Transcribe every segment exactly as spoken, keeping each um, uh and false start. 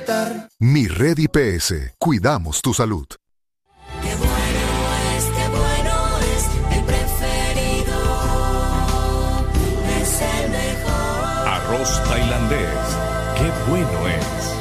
respetar. Mi Red I P S. Cuidamos tu salud. Qué bueno es, qué bueno es, el preferido es el mejor. Arroz tailandés. Qué bueno es.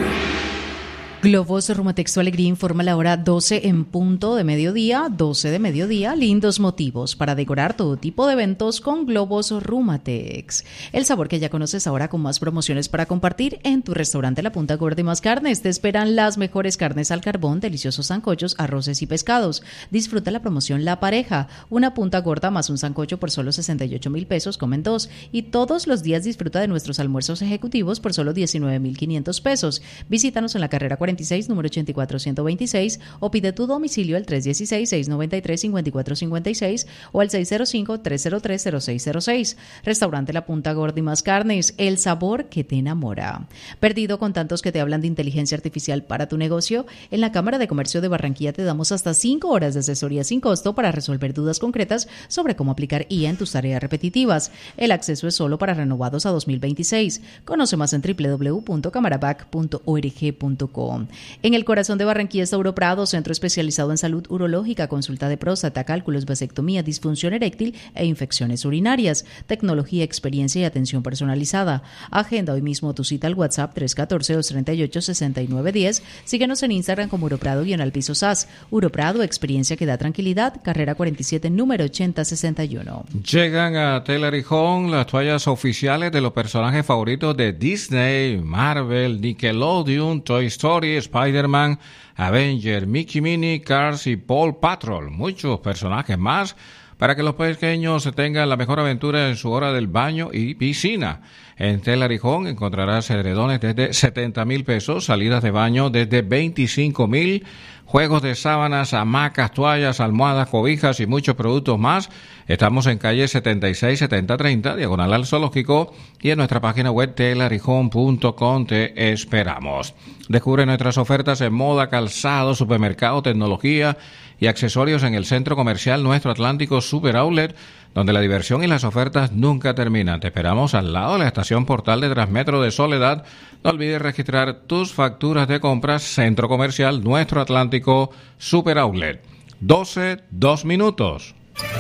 Globos Rumatex Tu Alegría informa la hora doce en punto de mediodía, doce de mediodía, lindos motivos para decorar todo tipo de eventos con Globos Rumatex. El sabor que ya conoces ahora con más promociones para compartir en tu restaurante La Punta Gorda y Más Carnes. Te esperan las mejores carnes al carbón, deliciosos sancochos, arroces y pescados. Disfruta la promoción La Pareja, una punta gorda más un sancocho por solo sesenta y ocho mil pesos, comen dos. Y todos los días disfruta de nuestros almuerzos ejecutivos por solo diecinueve mil quinientos pesos. Visítanos en la carrera cuarenta y seis, número ochenta y cuatro ciento veintiséis, o pide tu domicilio al tres uno seis, seis nueve tres, cinco cuatro cinco seis o al seis cero cinco, tres cero tres, cero seis cero seis. Restaurante La Punta Gorda y Más Carnes, el sabor que te enamora. ¿Perdido con tantos que te hablan de inteligencia artificial para tu negocio? En la Cámara de Comercio de Barranquilla te damos hasta cinco horas de asesoría sin costo para resolver dudas concretas sobre cómo aplicar I A en tus tareas repetitivas. El acceso es solo para renovados a dos mil veintiséis. Conoce más en doble u doble u doble u punto camarabac punto org punto com. En el corazón de Barranquilla está Uroprado, centro especializado en salud urológica, consulta de próstata, cálculos, vasectomía, disfunción eréctil e infecciones urinarias, tecnología, experiencia y atención personalizada. Agenda hoy mismo tu cita al WhatsApp tres uno cuatro, dos tres ocho, seis nueve uno cero. Síguenos en Instagram como Uroprado-Piso S A S. Uroprado, experiencia que da tranquilidad, carrera cuarenta y siete, número ochenta sesenta y uno. Llegan a Taylor y Home las toallas oficiales de los personajes favoritos de Disney, Marvel, Nickelodeon, Toy Story, Spider-Man, Avenger, Mickey Minnie, Cars y Paw Patrol. Muchos personajes más para que los pequeños tengan la mejor aventura en su hora del baño y piscina. En Tela Rijón encontrarás edredones desde setenta mil pesos, salidas de baño desde veinticinco mil, juegos de sábanas, hamacas, toallas, almohadas, cobijas y muchos productos más. Estamos en calle setenta y seis setenta treinta, diagonal al Zoológico, y en nuestra página web telarijón punto com te esperamos. Descubre nuestras ofertas en moda, calzado, supermercado, tecnología y accesorios en el Centro Comercial Nuestro Atlántico Super Outlet, donde la diversión y las ofertas nunca terminan. Te esperamos al lado de la estación Portal de Transmetro de Soledad. No olvides registrar tus facturas de compras. Centro Comercial Nuestro Atlántico Super Outlet. doce, dos minutos.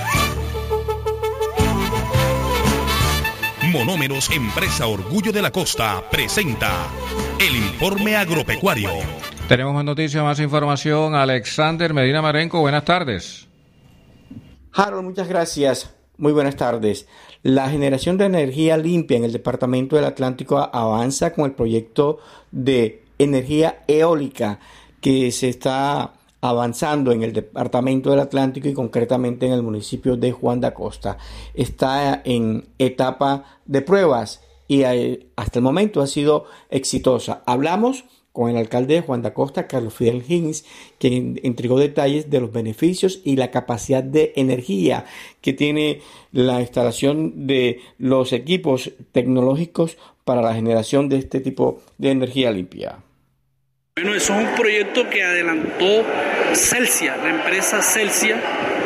Monómeros, empresa Orgullo de la Costa, presenta el informe agropecuario. Tenemos más noticias, más información. Alexander Medina Marenco, buenas tardes. Harold, muchas gracias. Muy buenas tardes. La generación de energía limpia en el Departamento del Atlántico avanza con el proyecto de energía eólica que se está avanzando en el Departamento del Atlántico y concretamente en el municipio de Juan de Acosta. Está en etapa de pruebas y hasta el momento ha sido exitosa. Hablamos con el alcalde de Juan de Acosta, Carlos Fidel Hins, quien entregó detalles de los beneficios y la capacidad de energía que tiene la instalación de los equipos tecnológicos para la generación de este tipo de energía limpia. Bueno, eso es un proyecto que adelantó Celsia, la empresa Celsia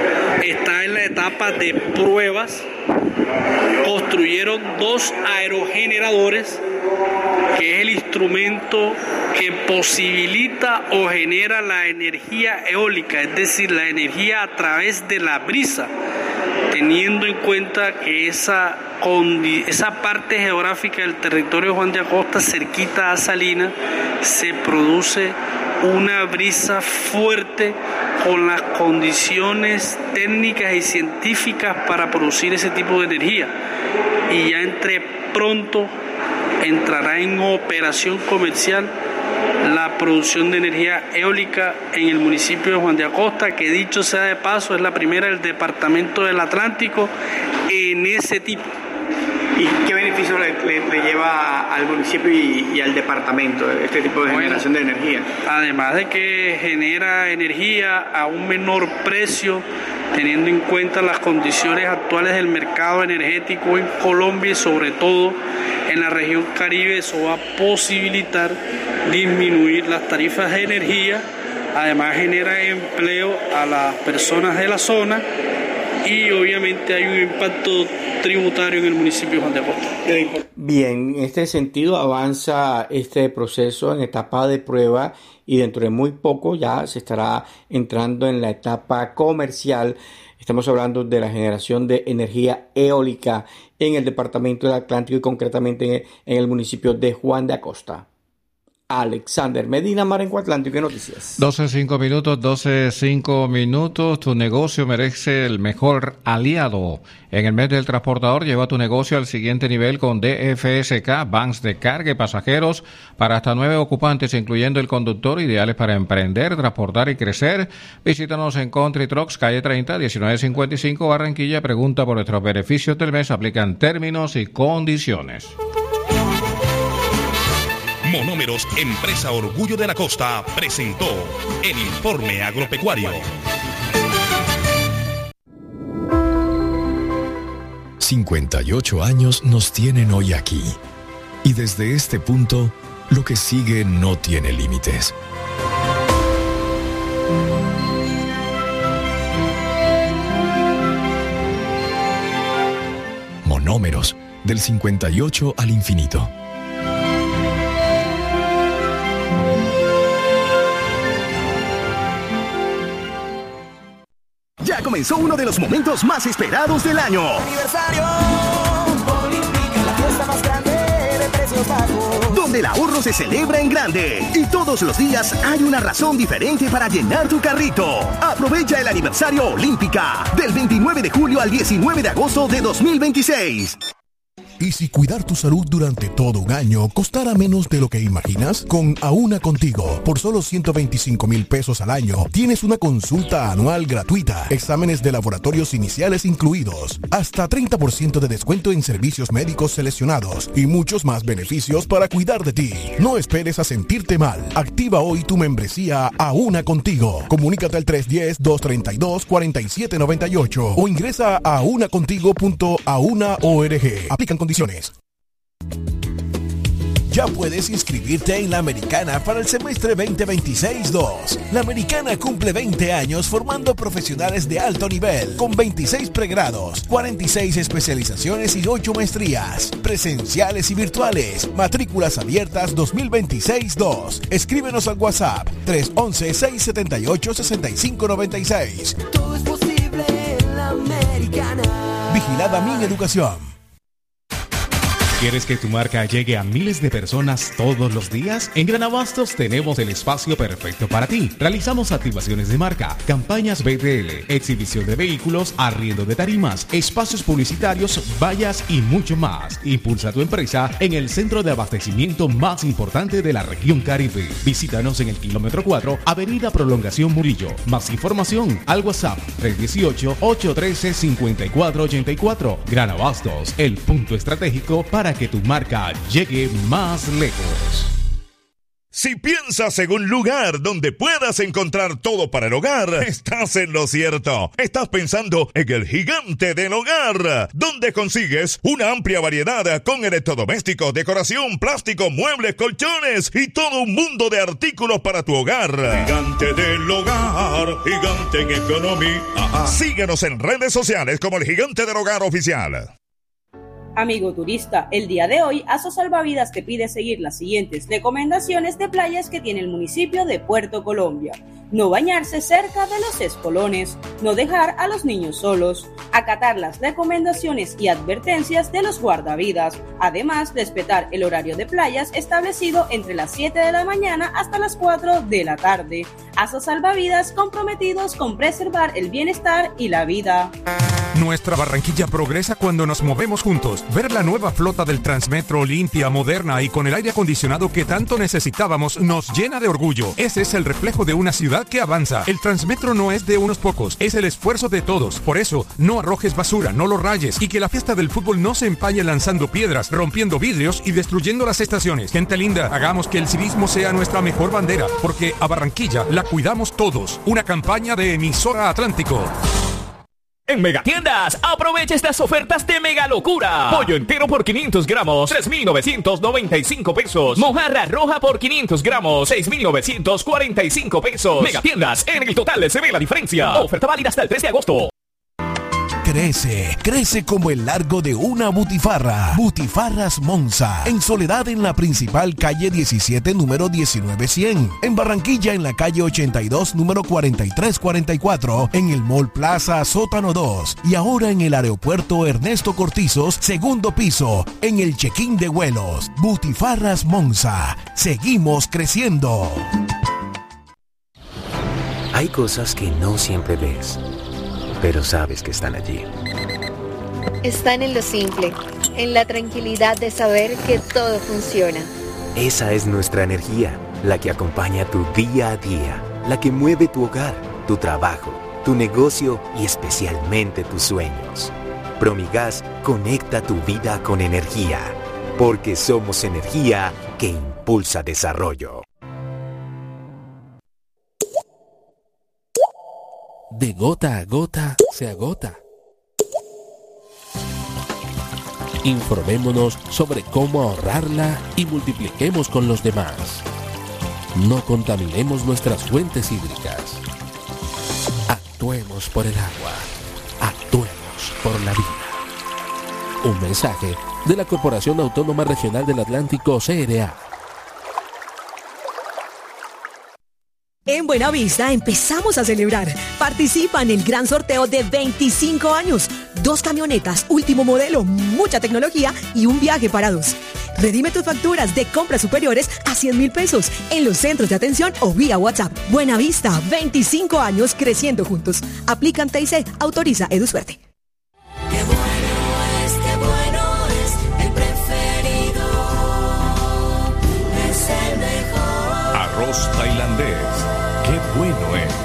está en la etapa de pruebas. Construyeron dos aerogeneradores, que es el instrumento que posibilita o genera la energía eólica, es decir, la energía a través de la brisa, teniendo en cuenta que esa, esa parte geográfica del territorio de Juan de Acosta, cerquita a Salinas, se produce una brisa fuerte con las condiciones técnicas y científicas para producir ese tipo de energía. Y ya entre pronto entrará en operación comercial la producción de energía eólica en el municipio de Juan de Acosta, que dicho sea de paso es la primera del Departamento del Atlántico en ese tipo. ¿Y qué beneficio le, le, le lleva al municipio y, y al departamento este tipo de generación bueno, de energía? Además de que genera energía a un menor precio, teniendo en cuenta las condiciones actuales del mercado energético en Colombia y sobre todo en la región Caribe, eso va a posibilitar disminuir las tarifas de energía. Además genera empleo a las personas de la zona y obviamente hay un impacto tributario en el municipio de Juan de Acosta. Bien, en este sentido avanza este proceso en etapa de prueba y dentro de muy poco ya se estará entrando en la etapa comercial. Estamos hablando de la generación de energía eólica en el departamento del Atlántico y concretamente en el municipio de Juan de Acosta. Alexander Medina, Marenco Atlántico, ¿qué noticias? doce cinco minutos, doce cinco minutos. Tu negocio merece el mejor aliado. En el mes del transportador, lleva tu negocio al siguiente nivel con D F S K, vans de carga y pasajeros para hasta nueve ocupantes, incluyendo el conductor, ideales para emprender, transportar y crecer. Visítanos en Country Trucks, calle treinta, diecinueve cincuenta y cinco, Barranquilla. Pregunta por nuestros beneficios del mes. Aplican términos y condiciones. Monómeros, empresa Orgullo de la Costa, presentó el informe agropecuario. cincuenta y ocho años nos tienen hoy aquí. Y desde este punto, lo que sigue no tiene límites. Monómeros, del cincuenta y ocho al infinito. Ya comenzó uno de los momentos más esperados del año. Aniversario Olímpica, la fiesta más grande de precios bajos. Donde el ahorro se celebra en grande. Y todos los días hay una razón diferente para llenar tu carrito. Aprovecha el aniversario Olímpica del veintinueve de julio al diecinueve de agosto de dos mil veintiséis. ¿Y si cuidar tu salud durante todo un año costara menos de lo que imaginas? Con Aúna Contigo, por solo ciento veinticinco mil pesos al año, tienes una consulta anual gratuita, exámenes de laboratorios iniciales incluidos, hasta treinta por ciento de descuento en servicios médicos seleccionados y muchos más beneficios para cuidar de ti. No esperes a sentirte mal. Activa hoy tu membresía Aúna Contigo. Comunícate al tres uno cero, dos tres dos, cuatro siete nueve ocho o ingresa a aunacontigo punto auna punto org. Aplican condiciones. Ya puedes inscribirte en la Americana para el semestre veinte veintiséis dos. La Americana cumple veinte años formando profesionales de alto nivel, con veintiséis pregrados, cuarenta y seis especializaciones y ocho maestrías, presenciales y virtuales. Matrículas abiertas dos mil veintiséis dos. Escríbenos al WhatsApp tres once, seis setenta y ocho, sesenta y cinco noventa y seis. Todo es posible en la Americana. Vigilada Mi Educación. ¿Quieres que tu marca llegue a miles de personas todos los días? En Gran Abastos tenemos el espacio perfecto para ti. Realizamos activaciones de marca, campañas B T L, exhibición de vehículos, arriendo de tarimas, espacios publicitarios, vallas y mucho más. Impulsa tu empresa en el centro de abastecimiento más importante de la región Caribe. Visítanos en el kilómetro cuatro, Avenida Prolongación Murillo. Más información al WhatsApp tres uno ocho, ocho uno tres, cinco cuatro ocho cuatro. Gran Abastos, el punto estratégico para que tu marca llegue más lejos. Si piensas en un lugar donde puedas encontrar todo para el hogar, estás en lo cierto. Estás pensando en el Gigante del Hogar, donde consigues una amplia variedad con electrodomésticos, decoración, plástico, muebles, colchones y todo un mundo de artículos para tu hogar. Gigante del Hogar, gigante en economía. Síguenos en redes sociales como el Gigante del Hogar Oficial. Amigo turista, el día de hoy Aso Salvavidas te pide seguir las siguientes recomendaciones de playas que tiene el municipio de Puerto Colombia. No bañarse cerca de los espolones, no dejar a los niños solos, acatar las recomendaciones y advertencias de los guardavidas, además respetar el horario de playas establecido entre las siete de la mañana hasta las cuatro de la tarde. Aso Salvavidas, comprometidos con preservar el bienestar y la vida. Nuestra Barranquilla progresa cuando nos movemos juntos. Ver la nueva flota del Transmetro limpia, moderna y con el aire acondicionado que tanto necesitábamos nos llena de orgullo. Ese es el reflejo de una ciudad que avanza. El Transmetro no es de unos pocos, es el esfuerzo de todos. Por eso, no arrojes basura, no lo rayes y que la fiesta del fútbol no se empañe lanzando piedras, rompiendo vidrios y destruyendo las estaciones. Gente linda, hagamos que el civismo sea nuestra mejor bandera, porque a Barranquilla la cuidamos todos. Una campaña de Emisora Atlántico. En Megatiendas, aprovecha estas ofertas de mega locura. Pollo entero por quinientos gramos, tres mil novecientos noventa y cinco pesos. Mojarra roja por quinientos gramos, seis mil novecientos cuarenta y cinco pesos. Megatiendas, en el total se ve la diferencia. Oferta válida hasta el tres de agosto. crece, crece como el largo de una butifarra. Butifarras Monza, en Soledad en la principal calle diecisiete, número diecinueve cien. En Barranquilla en la calle ochenta y dos, número cuarenta y tres cuarenta y cuatro. En el Mall Plaza Sótano dos. Y ahora en el aeropuerto Ernesto Cortizos, segundo piso, en el check-in de vuelos. Butifarras Monza, seguimos creciendo. Hay cosas que no siempre ves, pero sabes que están allí. Están en lo simple, en la tranquilidad de saber que todo funciona. Esa es nuestra energía, la que acompaña tu día a día, la que mueve tu hogar, tu trabajo, tu negocio y especialmente tus sueños. Promigas conecta tu vida con energía, porque somos energía que impulsa desarrollo. De gota a gota se agota. Informémonos sobre cómo ahorrarla y multipliquemos con los demás. No contaminemos nuestras fuentes hídricas. Actuemos por el agua. Actuemos por la vida. Un mensaje de la Corporación Autónoma Regional del Atlántico, C R A. En Buenavista empezamos a celebrar. Participa en el gran sorteo de veinticinco años. Dos camionetas, último modelo, mucha tecnología y un viaje para dos. Redime tus facturas de compras superiores a cien mil pesos en los centros de atención o vía WhatsApp. Buenavista, veinticinco años creciendo juntos. Aplican T I C, autoriza EduSuerte. Qué bueno es, qué bueno es, el preferido es el mejor. Arroz tailandés. ¡Qué bueno es!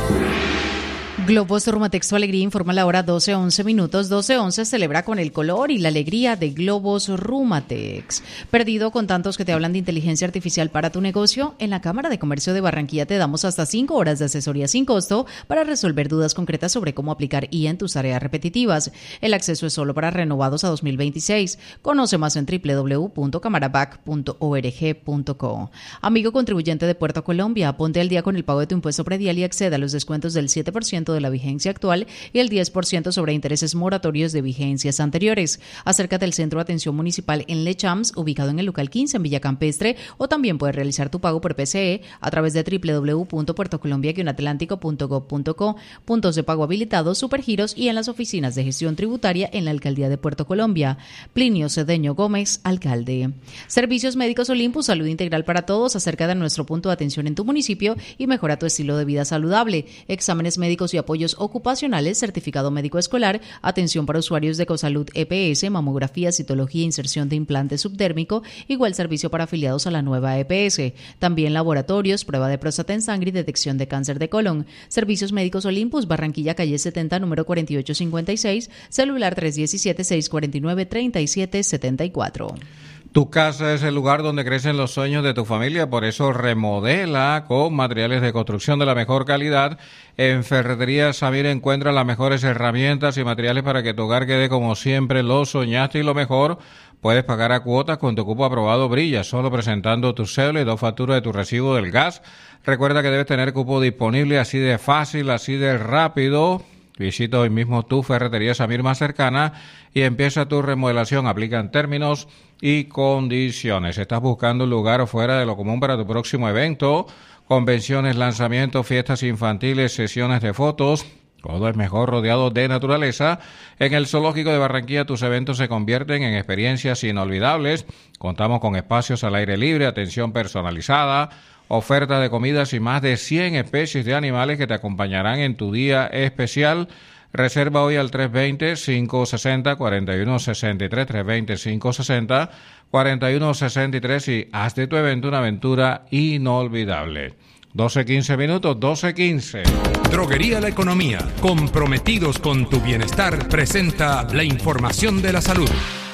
Globos Rumatex, tu alegría, informa la hora doce once minutos. doce once celebra con el color y la alegría de Globos Rumatex. ¿Perdido con tantos que te hablan de inteligencia artificial para tu negocio? En la Cámara de Comercio de Barranquilla te damos hasta cinco horas de asesoría sin costo para resolver dudas concretas sobre cómo aplicar I A en tus tareas repetitivas. El acceso es solo para renovados a dos mil veintiséis. Conoce más en doble u doble u doble u punto camarabac punto org punto co. Amigo contribuyente de Puerto Colombia, ponte al día con el pago de tu impuesto predial y acceda a los descuentos del siete por ciento de la vigencia actual y el diez por ciento sobre intereses moratorios de vigencias anteriores. Acércate al Centro de Atención Municipal en Lechams, ubicado en el local quince en Villa Campestre, o también puedes realizar tu pago por P C E a través de doble u doble u doble u punto puertocolombia guion atlántico punto gob punto co, puntos de pago habilitados, supergiros y en las oficinas de gestión tributaria en la Alcaldía de Puerto Colombia. Plinio Cedeño Gómez, alcalde. Servicios Médicos Olympus, salud integral para todos. Acerca de nuestro punto de atención en tu municipio y mejora tu estilo de vida saludable. Exámenes médicos y apoyos ocupacionales, certificado médico escolar, atención para usuarios de Ecosalud E P S, mamografía, citología, inserción de implante subdérmico, igual servicio para afiliados a la nueva E P S. También laboratorios, prueba de próstata en sangre y detección de cáncer de colon. Servicios Médicos Olympus, Barranquilla, calle setenta, número cuarenta y ocho cincuenta y seis, celular tres uno siete, seis cuatro nueve, tres siete siete cuatro. Tu casa es el lugar donde crecen los sueños de tu familia, por eso remodela con materiales de construcción de la mejor calidad. En Ferretería Samir encuentra las mejores herramientas y materiales para que tu hogar quede como siempre lo soñaste, y lo mejor, puedes pagar a cuotas con tu cupo aprobado Brilla, solo presentando tu cédula y dos facturas de tu recibo del gas. Recuerda que debes tener cupo disponible, así de fácil, así de rápido. Visita hoy mismo tu Ferretería Samir más cercana y empieza tu remodelación. Aplican términos y condiciones. ¿Estás buscando un lugar fuera de lo común para tu próximo evento? Convenciones, lanzamientos, fiestas infantiles, sesiones de fotos. Todo es mejor rodeado de naturaleza. En el Zoológico de Barranquilla tus eventos se convierten en experiencias inolvidables. Contamos con espacios al aire libre, atención personalizada, oferta de comidas y más de cien especies de animales que te acompañarán en tu día especial. Reserva hoy al tres dos cero, cinco seis cero, cuatro uno seis tres, tres dos cero, cinco seis cero, cuatro uno seis tres y haz de tu evento una aventura inolvidable. doce quince minutos, doce quince. Droguería La Economía, comprometidos con tu bienestar, presenta la información de la salud.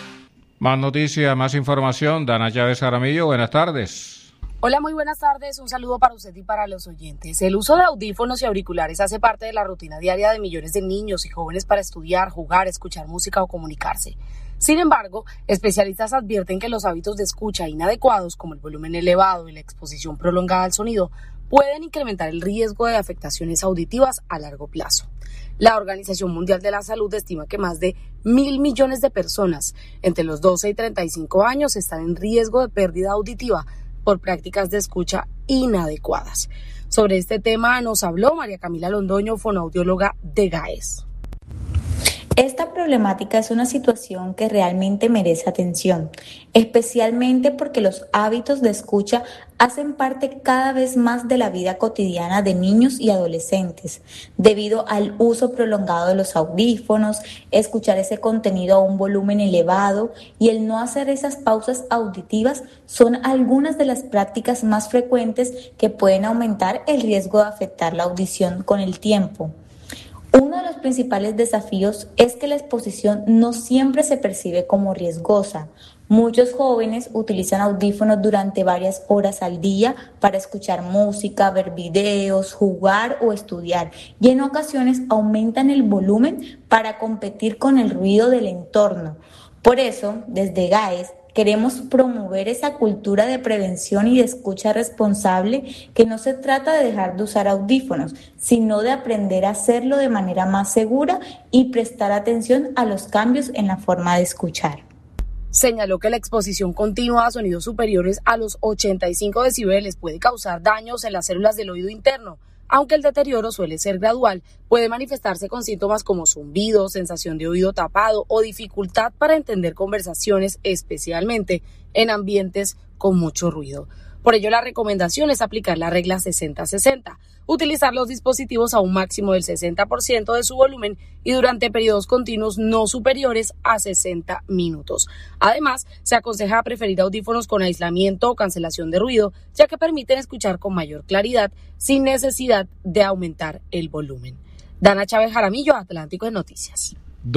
Más noticias, más información. Dana Chávez Jaramillo, buenas tardes. Hola, muy buenas tardes. Un saludo para usted y para los oyentes. El uso de audífonos y auriculares hace parte de la rutina diaria de millones de niños y jóvenes para estudiar, jugar, escuchar música o comunicarse. Sin embargo, especialistas advierten que los hábitos de escucha inadecuados, como el volumen elevado y la exposición prolongada al sonido, pueden incrementar el riesgo de afectaciones auditivas a largo plazo. La Organización Mundial de la Salud estima que más de mil millones de personas entre los doce y treinta y cinco años están en riesgo de pérdida auditiva por prácticas de escucha inadecuadas. Sobre este tema nos habló María Camila Londoño, fonoaudióloga de GAES. Esta problemática es una situación que realmente merece atención, especialmente porque los hábitos de escucha hacen parte cada vez más de la vida cotidiana de niños y adolescentes, debido al uso prolongado de los audífonos, escuchar ese contenido a un volumen elevado y el no hacer esas pausas auditivas son algunas de las prácticas más frecuentes que pueden aumentar el riesgo de afectar la audición con el tiempo. Uno de los principales desafíos es que la exposición no siempre se percibe como riesgosa. Muchos jóvenes utilizan audífonos durante varias horas al día para escuchar música, ver videos, jugar o estudiar, y en ocasiones aumentan el volumen para competir con el ruido del entorno. Por eso, desde GAES, queremos promover esa cultura de prevención y de escucha responsable, que no se trata de dejar de usar audífonos, sino de aprender a hacerlo de manera más segura y prestar atención a los cambios en la forma de escuchar. Señaló que la exposición continua a sonidos superiores a los ochenta y cinco decibeles puede causar daños en las células del oído interno. Aunque el deterioro suele ser gradual, puede manifestarse con síntomas como zumbido, sensación de oído tapado o dificultad para entender conversaciones, especialmente en ambientes con mucho ruido. Por ello, la recomendación es aplicar la regla sesenta sesenta, utilizar los dispositivos a un máximo del sesenta por ciento de su volumen y durante periodos continuos no superiores a sesenta minutos. Además, se aconseja preferir audífonos con aislamiento o cancelación de ruido, ya que permiten escuchar con mayor claridad sin necesidad de aumentar el volumen. Dana Chávez Jaramillo, Atlántico de Noticias.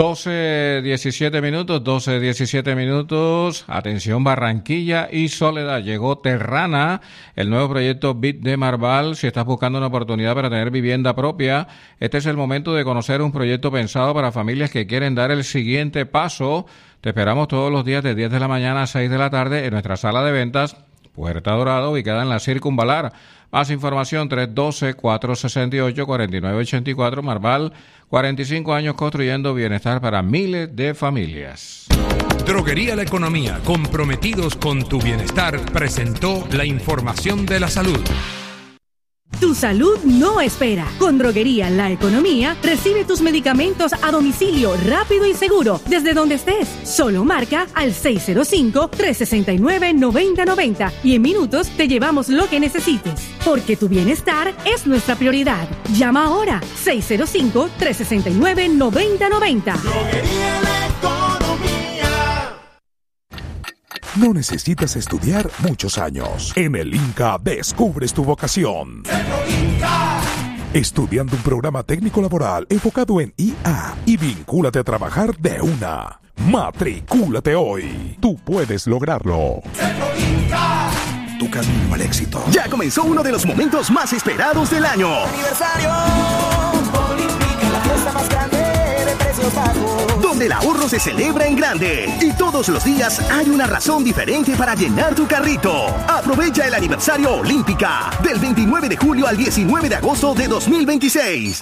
doce diecisiete minutos, doce diecisiete minutos. Atención, Barranquilla y Soledad. Llegó Terrana, el nuevo proyecto B I T de Marval. Si estás buscando una oportunidad para tener vivienda propia, este es el momento de conocer un proyecto pensado para familias que quieren dar el siguiente paso. Te esperamos todos los días de diez de la mañana a seis de la tarde en nuestra sala de ventas, Puerta Dorada, ubicada en la Circunvalar. Más información, tres uno dos, cuatro seis ocho, cuatro nueve ocho cuatro, Marval, cuarenta y cinco años construyendo bienestar para miles de familias. Droguería La Economía, comprometidos con tu bienestar, presentó la información de la salud. Tu salud no espera. Con Droguería La Economía, recibe tus medicamentos a domicilio rápido y seguro desde donde estés. Solo marca al seis cero cinco, tres seis nueve, nueve cero nueve cero y en minutos te llevamos lo que necesites. Porque tu bienestar es nuestra prioridad. Llama ahora seis cero cinco, tres seis nueve, nueve cero nueve cero. Droguería La Economía. No necesitas estudiar muchos años. En el Inca descubres tu vocación. Estudiando un programa técnico laboral enfocado en I A y vincúlate a trabajar de una. Matricúlate hoy. Tú puedes lograrlo. Tu camino al éxito. Ya comenzó uno de los momentos más esperados del año. Aniversario Olímpica, la fiesta más grande de precios bajos. Donde el ahorro se celebra en grande y todos los días hay una razón diferente para llenar tu carrito. Aprovecha el aniversario Olímpica del veintinueve de julio al diecinueve de agosto de dos mil veintiséis.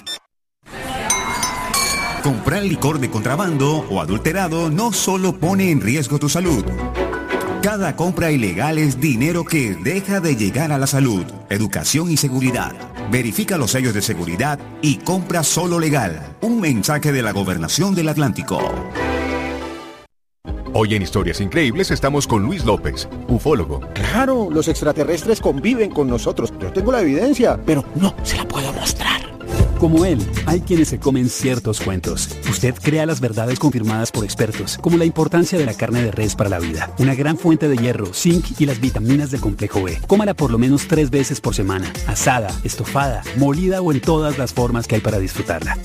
Comprar licor de contrabando o adulterado no solo pone en riesgo tu salud. Cada compra ilegal es dinero que deja de llegar a la salud, educación y seguridad. Verifica los sellos de seguridad y compra solo legal. Un mensaje de la Gobernación del Atlántico. Hoy en Historias Increíbles estamos con Luis López, ufólogo. Claro, los extraterrestres conviven con nosotros. Yo tengo la evidencia, pero no se la puedo mostrar. Como él, hay quienes se comen ciertos cuentos. Usted crea las verdades confirmadas por expertos, como la importancia de la carne de res para la vida, una gran fuente de hierro, zinc y las vitaminas del complejo B. Cómala por lo menos tres veces por semana, asada, estofada, molida o en todas las formas que hay para disfrutarla.